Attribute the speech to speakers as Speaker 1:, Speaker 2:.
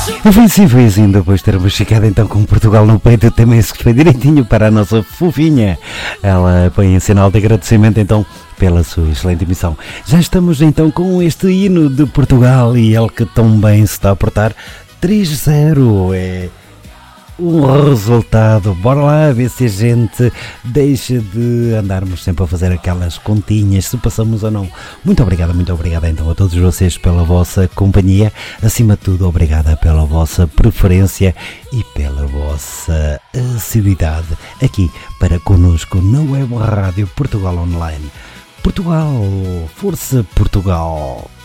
Speaker 1: Ofensivo assim, depois de termos ficado então com Portugal no peito, também se foi direitinho para a nossa fofinha. Ela põe em sinal de agradecimento então pela sua excelente emissão. Já estamos então com este hino de Portugal e ele que tão bem se está a portar. 3-0 é um resultado. Bora lá ver se a gente deixa de andarmos sempre a fazer aquelas continhas, se passamos ou não. Muito obrigada então a todos vocês pela vossa companhia. Acima de tudo, obrigada pela vossa preferência e pela vossa assiduidade aqui para connosco na Web Rádio Portugal Online. Portugal, força Portugal!